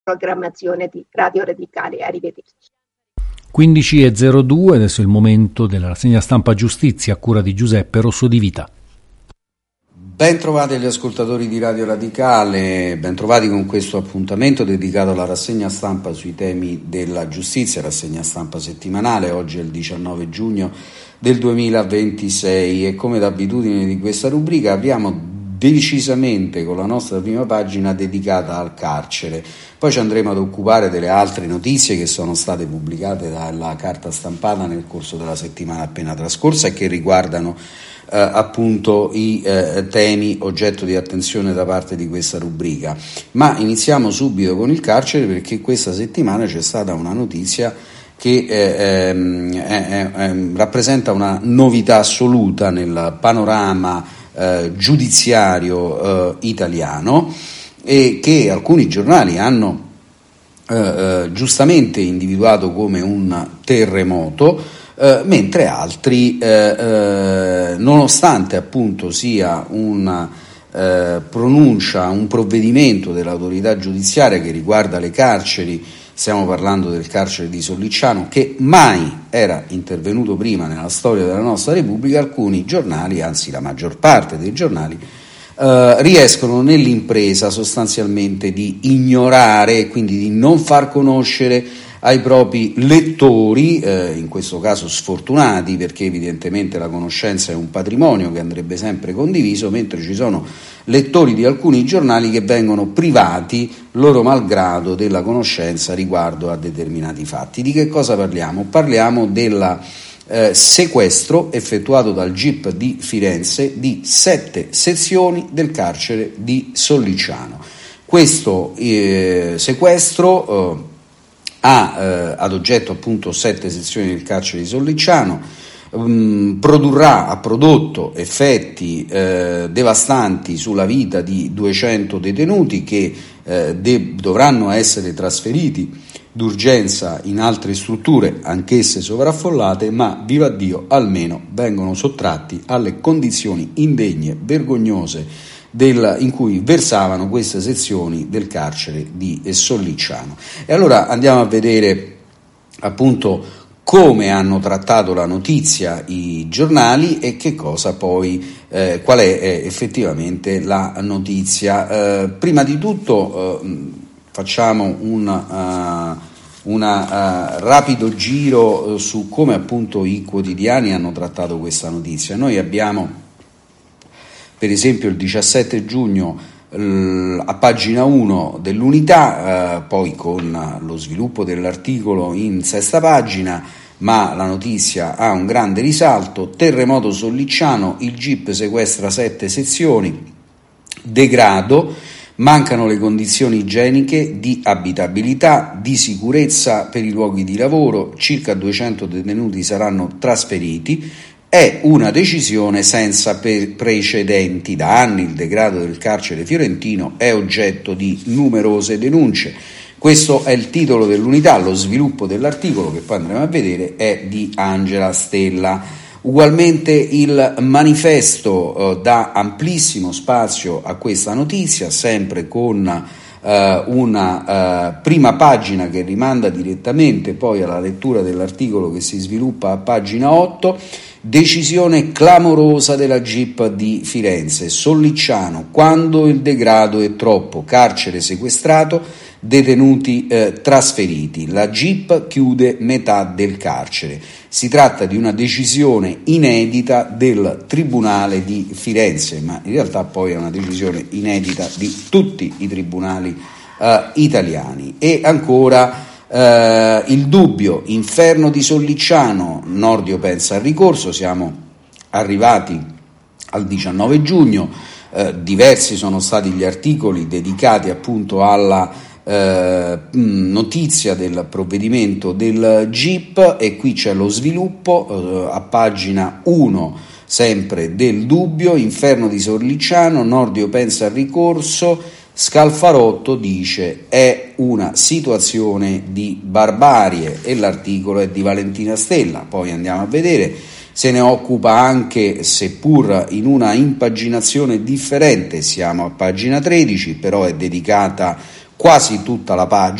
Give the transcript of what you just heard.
programmazione di Radio Radicale. Arrivederci. 15:02, adesso è il momento della rassegna stampa Giustizia a cura di Giuseppe Rosso di Vita. Ben trovati gli ascoltatori di Radio Radicale, ben trovati con questo appuntamento dedicato alla rassegna stampa sui temi della giustizia, rassegna stampa settimanale. Oggi è il 19 giugno del 2026 e come d'abitudine di questa rubrica apriamo decisamente con la nostra prima pagina dedicata al carcere. Poi ci andremo ad occupare delle altre notizie che sono state pubblicate dalla carta stampata nel corso della settimana appena trascorsa e che riguardano appunto i temi oggetto di attenzione da parte di questa rubrica. Ma iniziamo subito con il carcere, perché questa settimana c'è stata una notizia che rappresenta una novità assoluta nel panorama giudiziario italiano e che alcuni giornali hanno giustamente individuato come un terremoto, mentre altri, nonostante appunto sia una pronuncia, un provvedimento dell'autorità giudiziaria che riguarda le carceri, stiamo parlando del carcere di Sollicciano, che mai era intervenuto prima nella storia della nostra Repubblica, alcuni giornali, anzi la maggior parte dei giornali, riescono nell'impresa sostanzialmente di ignorare e quindi di non far conoscere ai propri lettori, in questo caso sfortunati, perché evidentemente la conoscenza è un patrimonio che andrebbe sempre condiviso, mentre ci sono lettori di alcuni giornali che vengono privati loro malgrado della conoscenza riguardo a determinati fatti. Di che cosa parliamo? Parliamo del sequestro effettuato dal GIP di Firenze di 7 sezioni del carcere di Sollicciano. Questo sequestro ha ad oggetto appunto 7 sezioni del carcere di Sollicciano, ha prodotto effetti devastanti sulla vita di 200 detenuti che dovranno essere trasferiti d'urgenza in altre strutture, anch'esse sovraffollate, ma vivaddio almeno vengono sottratti alle condizioni indegne, vergognose in cui versavano queste sezioni del carcere di Sollicciano. E allora andiamo a vedere appunto come hanno trattato la notizia i giornali e che cosa poi, qual è effettivamente la notizia. Prima di tutto facciamo un rapido giro su come appunto i quotidiani hanno trattato questa notizia. Noi abbiamo per esempio il 17 giugno a pagina 1 dell'Unità, poi con lo sviluppo dell'articolo in sesta pagina, ma la notizia ha un grande risalto: terremoto Sollicciano, il GIP sequestra 7 sezioni, degrado, mancano le condizioni igieniche, di abitabilità, di sicurezza per i luoghi di lavoro, circa 200 detenuti saranno trasferiti. È una decisione senza precedenti. Da anni il degrado del carcere fiorentino è oggetto di numerose denunce. Questo è il titolo dell'Unità. Lo sviluppo dell'articolo, che poi andremo a vedere, è di Angela Stella. Ugualmente il Manifesto dà amplissimo spazio a questa notizia, sempre con una prima pagina che rimanda direttamente poi alla lettura dell'articolo che si sviluppa a pagina 8. Decisione clamorosa della GIP di Firenze, Sollicciano, quando il degrado è troppo, carcere sequestrato, detenuti trasferiti, la GIP chiude metà del carcere. Si tratta di una decisione inedita del Tribunale di Firenze, ma in realtà poi è una decisione inedita di tutti i tribunali italiani. E ancora il dubbio, inferno di Sollicciano, Nordio pensa al ricorso. Siamo arrivati al 19 giugno, diversi sono stati gli articoli dedicati appunto alla notizia del provvedimento del GIP, e qui c'è lo sviluppo a pagina 1 sempre del dubbio, inferno di Sollicciano, Nordio pensa al ricorso, Scalfarotto dice è una situazione di barbarie, e l'articolo è di Valentina Stella. Poi andiamo a vedere, se ne occupa anche, seppur in una impaginazione differente, siamo a pagina 13, però è dedicata quasi tutta la pagina.